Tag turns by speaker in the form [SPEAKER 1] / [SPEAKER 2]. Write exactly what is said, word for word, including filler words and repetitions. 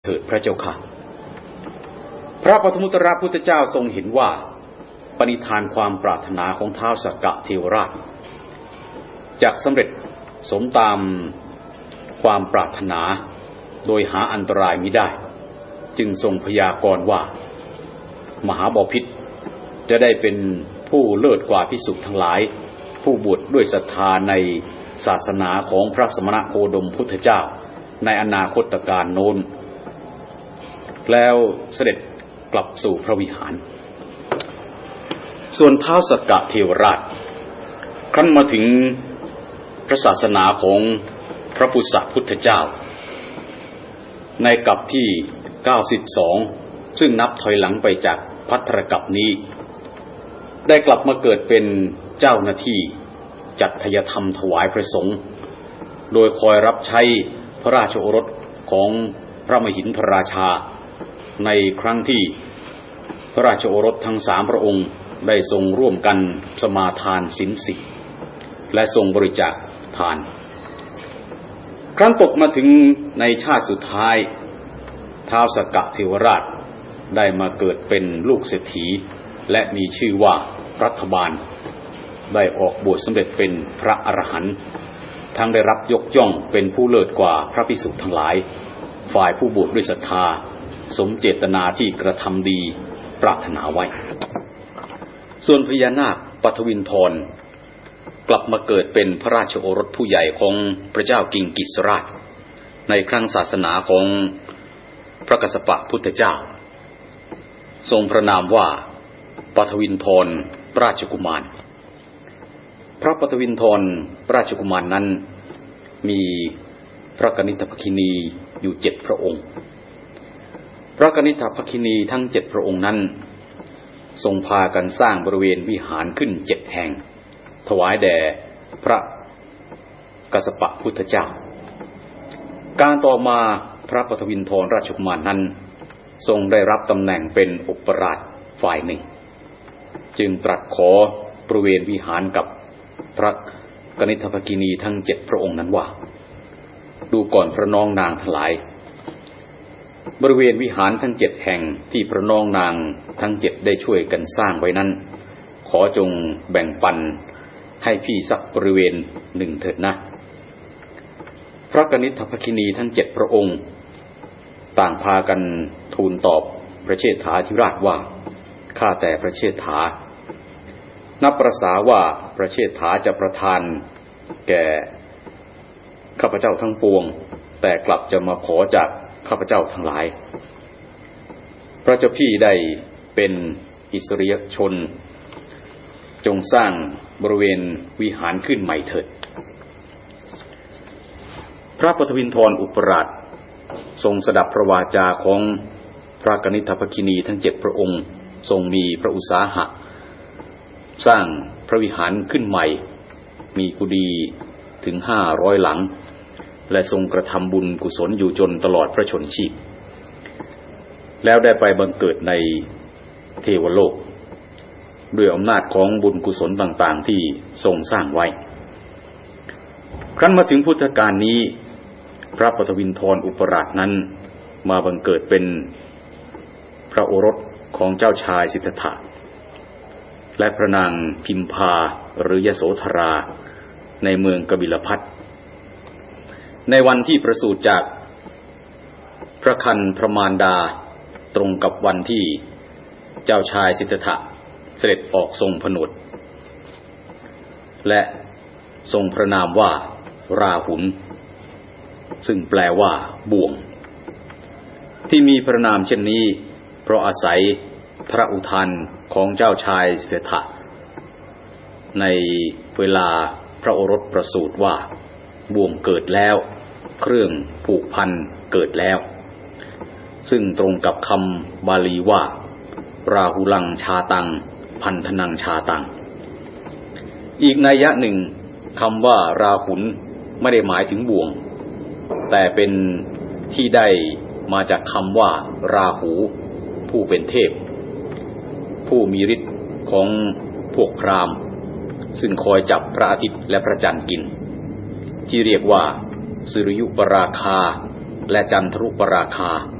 [SPEAKER 1] เถิดพระเจ้าค่ะพระปฐมุตตรพุทธเจ้าทรงเห็นว่าปณิธานความปรารถนาของท้าวสักกะเทวราชจักสำเร็จสมตามความปรารถนาโดยหาอันตรายมิได้จึงทรงพยากรณ์ว่ามหาบพิตรจะได้เป็นผู้เลิศกว่าภิกษุทั้งหลายผู้บวชด้วยศรัทธาในศาสนาของพระสมณโคดมพุทธเจ้าในอนาคตการโน้นแล้วเสด็จกลับสู่พระวิหารส่วนท้าวสักกะเทวราชครั้นมาถึงพระศาสนาของพระพุทธพุทธเจ้าในกัปที่เก้าสิบสองซึ่งนับถอยหลังไปจากภัทรกัปนี้ได้กลับมาเกิดเป็นเจ้าหน้าที่จัดทายธรรมถวายพระสงฆ์โดยคอยรับใช้พระราชโอรสของพระมหินทราชาในครั้งที่พระราชโอรสทั้งสามพระองค์ได้ทรงร่วมกันสมาทานศีลสี่และทรงบริจาคทานครั้นตกมาถึงในชาติสุดท้ายท้าวสักกะเทวราชได้มาเกิดเป็นลูกเศรษฐีและมีชื่อว่ารัฐบาลได้ออกบวชสำเร็จเป็นพระอรหันต์ทั้งได้รับยกย่องเป็นผู้เลิศกว่าพระภิกษุทั้งหลายฝ่ายผู้บวชด้วยศรัทธาสมเจตนาที่กระทำดีปรารถนาไว้ส่วนพญานาคปฐวินทรกลับมาเกิดเป็นพระราชโอรสผู้ใหญ่ของพระเจ้ากิงกิสราชในครั้งศาสนาของพระกัสสปะพุทธเจ้าทรงพระนามว่าปฐวินทรราชกุมารพระปฐวินทรราชกุมารนั้นมีพระกนิษฐภคินีอยู่เจ็ดพระองค์พระกนิษฐภคินีทั้งเจ็ดพระองค์นั้นทรงพากันสร้างบริเวณวิหารขึ้นเจ็ดแห่งถวายแด่พระกัสสปะพุทธเจ้าการต่อมาพระปฐวินทรราชกุมารนั้นทรงได้รับตำแหน่งเป็นอุปราชฝ่ายหนึ่งจึงตรัสขอบริเวณวิหารกับพระกนิษฐภคินีทั้งเจ็ดพระองค์นั้นว่าดูก่อนพระน้องนางทั้งหลายบริเวณวิหารทั้งเจ็ดแห่งที่พระน้องนางทั้งเจ็ดได้ช่วยกันสร้างไว้นั้นขอจงแบ่งปันให้พี่สักบริเวณหนึ่งเถิดนะพระกนิษฐภคินีทั้งเจ็ดพระองค์ต่างพากันทูลตอบพระเชษฐาธิราชว่าข้าแต่พระเชษฐานับประสาว่าพระเชษฐาจะประทานแก่ข้าพเจ้าทั้งปวงแต่กลับจะมาขอจากข้าพเจ้าทั้งหลายพระเจ้าพี่ได้เป็นอิสริยชนจงสร้างบริเวณวิหารขึ้นใหม่เถิดพระปฐวินทรอุปราชทรงสดับพระวาจาของพระกนิษฐภคินีทั้งเจ็ดพระองค์ทรงมีพระอุตสาหะสร้างพระวิหารขึ้นใหม่มีกุฏิถึงห้าร้อยหลังและทรงกระทำบุญกุศลอยู่จนตลอดพระชนชีพแล้วได้ไปบังเกิดในเทวโลกด้วยอำนาจของบุญกุศลต่างๆที่ทรงสร้างไว้ครั้นมาถึงพุทธกาลนี้พระปฐวินทรอุปราชนั้นมาบังเกิดเป็นพระโอรสของเจ้าชายสิทธัตถะและพระนางพิมพาหรือยโสธราในเมืองกบิลพัสในวันที่ประสูติจากพระครรภ์พระมารดาตรงกับวันที่เจ้าชายสิทธัตถะเสด็จออกทรงผนวดและทรงพระนามว่าราหุลซึ่งแปลว่าบ่วงที่มีพระนามเช่นนี้เพราะอาศัยพระอุทานของเจ้าชายสิทธัตถะในเวลาพระโอรสประสูติว่าบ่วงเกิดแล้วเครื่องผูกพันเกิดแล้วซึ่งตรงกับคำบาลีว่าราหุลังชาตังพันธนังชาตังอีกนัยยะหนึ่งคำว่าราหุลไม่ได้หมายถึงบ่วงแต่เป็นที่ได้มาจากคำว่าราหูผู้เป็นเทพผู้มีฤทธิ์ของพวกพราหมณ์ซึ่งคอยจับพระอาทิตย์และพระจันทร์กินที่เรียกว่าสุริยุปราคาและจันทรุปราคา